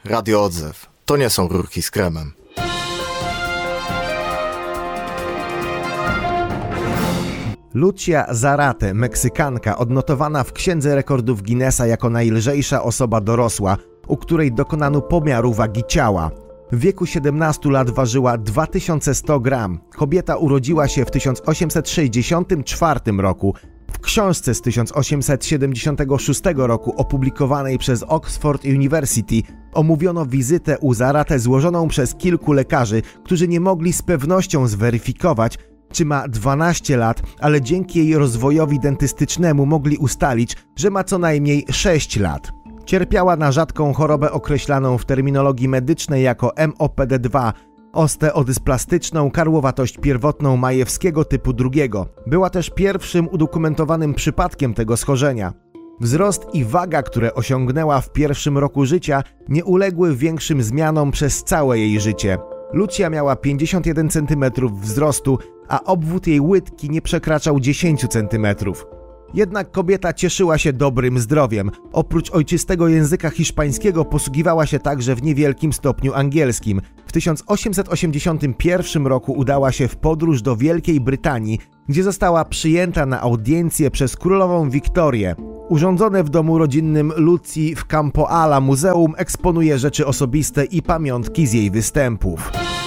Radio Odzew. To nie są rurki z kremem. Lucia Zarate, Meksykanka, odnotowana w Księdze Rekordów Guinnessa jako najlżejsza osoba dorosła, u której dokonano pomiaru wagi ciała. W wieku 17 lat ważyła 2100 gram. Kobieta urodziła się w 1864 roku. W książce z 1876 roku opublikowanej przez Oxford University omówiono wizytę u Zarate złożoną przez kilku lekarzy, którzy nie mogli z pewnością zweryfikować, czy ma 12 lat, ale dzięki jej rozwojowi dentystycznemu mogli ustalić, że ma co najmniej 6 lat. Cierpiała na rzadką chorobę określaną w terminologii medycznej jako MOPD2, osteodysplasyczną karłowatość pierwotną Majewskiego typu 2. Była też pierwszym udokumentowanym przypadkiem tego schorzenia. Wzrost i waga, które osiągnęła w pierwszym roku życia, nie uległy większym zmianom przez całe jej życie. Lucia miała 51 cm wzrostu, a obwód jej łydki nie przekraczał 10 cm. Jednak kobieta cieszyła się dobrym zdrowiem. Oprócz ojczystego języka hiszpańskiego posługiwała się także w niewielkim stopniu angielskim. W 1881 roku udała się w podróż do Wielkiej Brytanii, gdzie została przyjęta na audiencję przez królową Wiktorię. Urządzone w domu rodzinnym Lucji w Campo Ala muzeum eksponuje rzeczy osobiste i pamiątki z jej występów.